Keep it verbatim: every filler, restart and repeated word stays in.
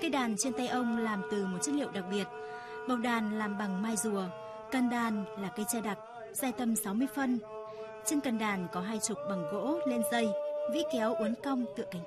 Cây đàn trên tay ông làm từ một chất liệu đặc biệt. Bầu đàn làm bằng mai rùa, can đàn là cây tre đặc, dài tầm sáu mươi phân. Trên can đàn có hai trục bằng gỗ lên dây, vĩ kéo uốn cong tựa cánh